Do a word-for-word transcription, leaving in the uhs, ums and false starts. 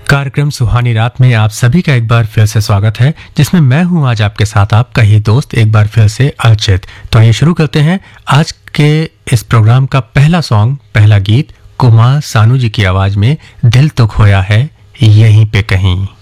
कार्यक्रम सुहानी रात में आप सभी का एक बार फिर से स्वागत है, जिसमें मैं हूं आज आपके साथ आपका ही दोस्त एक बार फिर से अर्चित। तो आइए शुरू करते हैं आज के इस प्रोग्राम का पहला सॉन्ग, पहला गीत कुमार सानू जी की आवाज में, दिल तो खोया है यहीं पे कहीं।